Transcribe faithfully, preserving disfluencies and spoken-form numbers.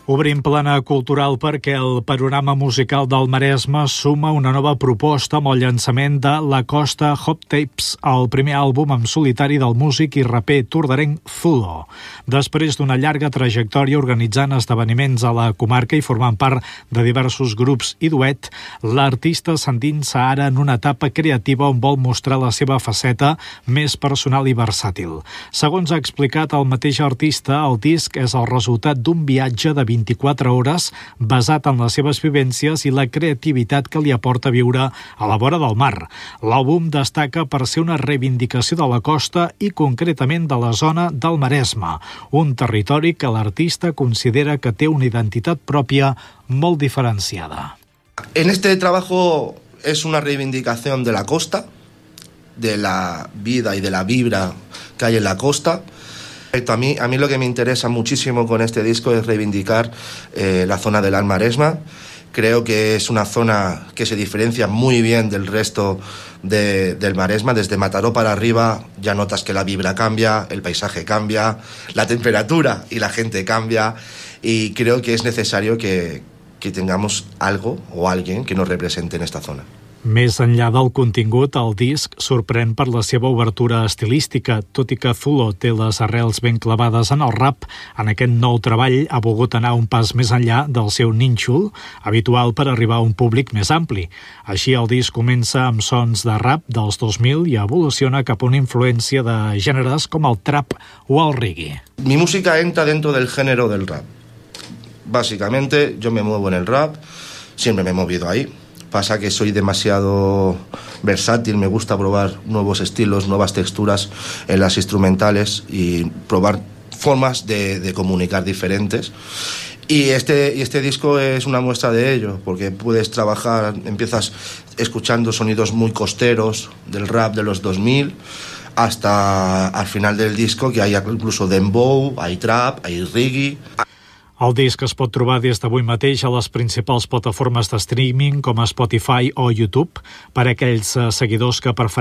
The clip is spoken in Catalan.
Obrim plana cultural perquè el panorama musical del Maresme suma una nova proposta amb el llançament de La Costa Hop Tapes, el primer àlbum en solitari del músic i raper tordarenc Zulo. Després d'una llarga trajectòria organitzant esdeveniments a la comarca i formant part de diversos grups i duet, l'artista s'endinsa ara en una etapa creativa on vol mostrar la seva faceta més personal i versàtil. Segons ha explicat el mateix artista, el disc és el resultat d'un viatge de vint-i-quatre hores basat en les seves vivències i la creativitat que li aporta viure a la vora del mar. L'àlbum destaca per ser una reivindicació de la costa i concretament de la zona del Maresme, un territori que l'artista considera que té una identitat pròpia molt diferenciada. En este trabajo es una reivindicación de la costa, de la vida y de la vibra que hay en la costa. A mí, a mí lo que me interesa muchísimo con este disco es reivindicar eh, la zona del Maresme. Creo que es una zona que se diferencia muy bien del resto de, del Maresme. Desde Mataró para arriba ya notas que la vibra cambia, el paisaje cambia, la temperatura y la gente cambia. Y creo que es necesario que, que tengamos algo o alguien que nos represente en esta zona. Més enllà del contingut, el disc sorprèn per la seva obertura estilística. Tot i que Zulo té les arrels ben clavades en el rap, en aquest nou treball ha volgut anar un pas més enllà del seu nínxol, habitual per arribar a un públic més ampli. Així, el disc comença amb sons de rap dels dos mil i evoluciona cap a una influència de gèneres com el trap o el reggae. Mi música entra dentro del género del rap. Básicamente, yo me muevo en el rap, siempre me he movido ahí. Pasa que soy demasiado versátil, me gusta probar nuevos estilos, nuevas texturas en las instrumentales y probar formas de, de comunicar diferentes. Y este, y este disco es una muestra de ello, porque puedes trabajar, empiezas escuchando sonidos muy costeros del rap de los dos mil, hasta al final del disco que hay incluso dembow, hay trap, hay reggae. El disc es pot trobar des d'avui mateix a les principals plataformes de streaming com Spotify o YouTube. Per a aquells seguidors que prefereixen